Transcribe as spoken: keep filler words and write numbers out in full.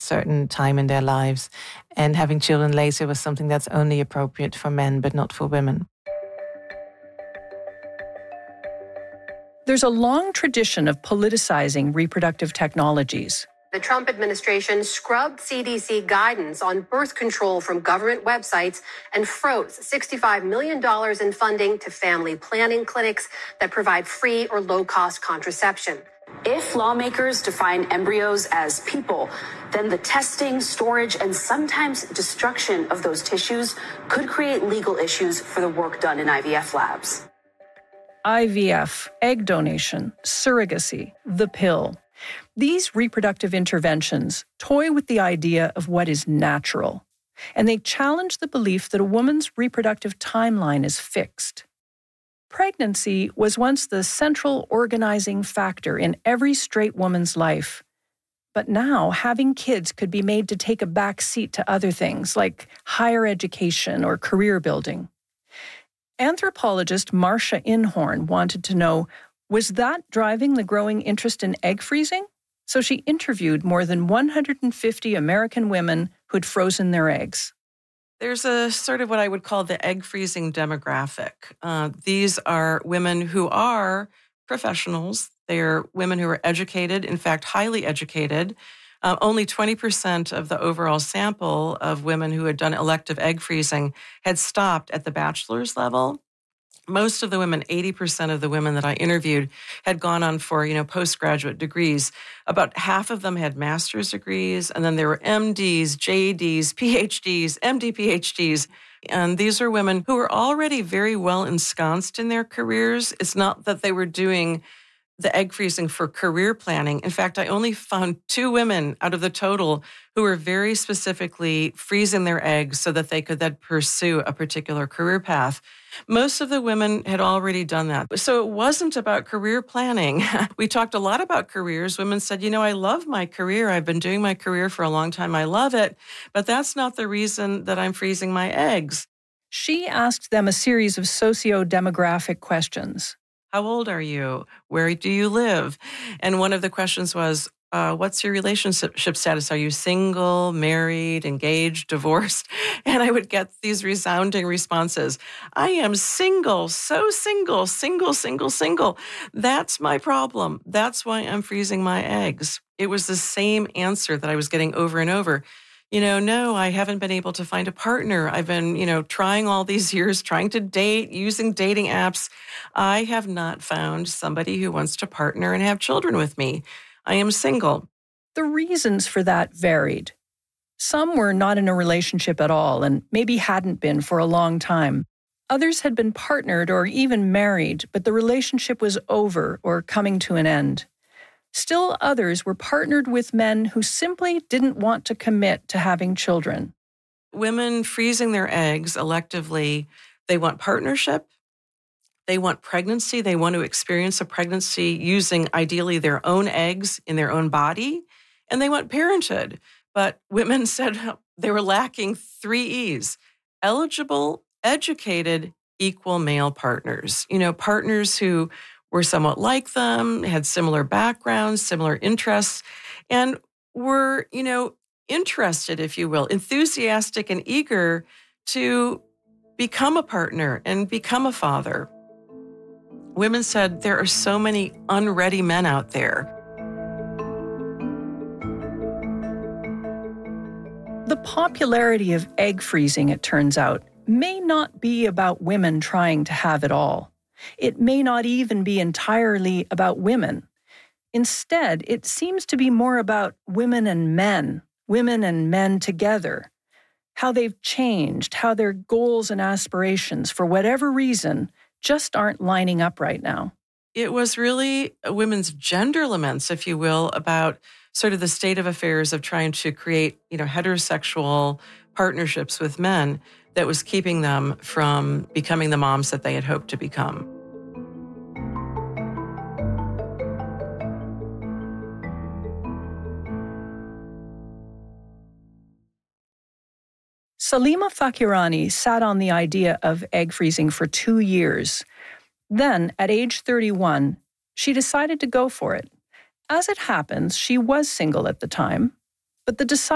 certain time in their lives. And having children later was something that's only appropriate for men, but not for women. There's a long tradition of politicizing reproductive technologies. The Trump administration scrubbed C D C guidance on birth control from government websites and froze sixty-five million dollars in funding to family planning clinics that provide free or low-cost contraception. If lawmakers define embryos as people, then the testing, storage, and sometimes destruction of those tissues could create legal issues for the work done in I V F labs. I V F, egg donation, surrogacy, the pill. These reproductive interventions toy with the idea of what is natural, and they challenge the belief that a woman's reproductive timeline is fixed. Pregnancy was once the central organizing factor in every straight woman's life. But now, having kids could be made to take a back seat to other things like higher education or career building. Anthropologist Marcia Inhorn wanted to know, was that driving the growing interest in egg freezing? So she interviewed more than one hundred fifty American women who'd frozen their eggs. There's a sort of what I would call the egg freezing demographic. Uh, these are women who are professionals. They're women who are educated, in fact, highly educated. Uh, only twenty percent of the overall sample of women who had done elective egg freezing had stopped at the bachelor's level. Most of the women, eighty percent of the women that I interviewed, had gone on for, you know, postgraduate degrees. About half of them had master's degrees, and then there were M Ds, J Ds, P H Ds, M D P H Ds. And these are women who were already very well ensconced in their careers. It's not that they were doing the egg freezing for career planning. In fact, I only found two women out of the total who were very specifically freezing their eggs so that they could then pursue a particular career path. Most of the women had already done that. So it wasn't about career planning. We talked a lot about careers. Women said, you know, I love my career. I've been doing my career for a long time. I love it. But that's not the reason that I'm freezing my eggs. She asked them a series of socio-demographic questions. How old are you? Where do you live? And one of the questions was, uh, what's your relationship status? Are you single, married, engaged, divorced? And I would get these resounding responses. I am single, so single, single, single, single. That's my problem. That's why I'm freezing my eggs. It was the same answer that I was getting over and over. You know, no, I haven't been able to find a partner. I've been, you know, trying all these years, trying to date, using dating apps. I have not found somebody who wants to partner and have children with me. I am single. The reasons for that varied. Some were not in a relationship at all and maybe hadn't been for a long time. Others had been partnered or even married, but the relationship was over or coming to an end. Still others were partnered with men who simply didn't want to commit to having children. Women freezing their eggs electively, they want partnership, they want pregnancy, they want to experience a pregnancy using ideally their own eggs in their own body, and they want parenthood. But women said they were lacking three E's: eligible, educated, equal male partners. You know, partners who were somewhat like them, had similar backgrounds, similar interests, and were, you know, interested, if you will, enthusiastic and eager to become a partner and become a father. Women said there are so many unready men out there. The popularity of egg freezing, it turns out, may not be about women trying to have it all. It may not even be entirely about women. Instead, it seems to be more about women and men, women and men together, how they've changed, how their goals and aspirations, for whatever reason, just aren't lining up right now. It was really women's gender laments, if you will, about sort of the state of affairs of trying to create, you know, heterosexual partnerships with men that was keeping them from becoming the moms that they had hoped to become. Salima Fakirani sat on the idea of egg freezing for two years. Then, at age thirty-one, she decided to go for it. As it happens, she was single at the time, but the decision